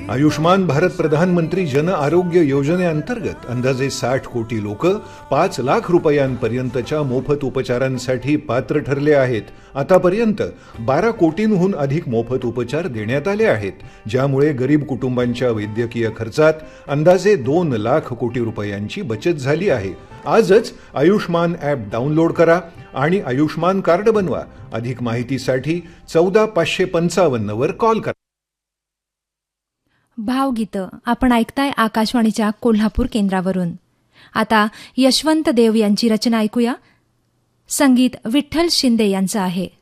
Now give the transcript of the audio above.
आयुष्मान भारत प्रधानमंत्री जन आरोग्य योजनेअंतर्गत अंदाजे 60 कोटी लोक 5 लाख रुपयांपर्यंतच्या मोफत उपचारांसाठी पात्र ठरले आहेत. आतापर्यंत 12 कोटींहून अधिक मोफत उपचार देण्यात आले आहेत, ज्यामुळे गरीब कुटुंबांच्या वैद्यकीय खर्चात अंदाजे 2 लाख कोटी रुपयांची बचत झाली आहे. आजच आयुष्मान ॲप डाउनलोड करा आणि आयुष्मान कार्ड बनवा. अधिक माहितीसाठी 14555 वर कॉल करा. भावगीतं आपण ऐकताय आकाशवाणीच्या कोल्हापूर केंद्रावरून. आता यशवंत देव यांची रचना ऐकूया. संगीत विठ्ठल शिंदे यांचं आहे.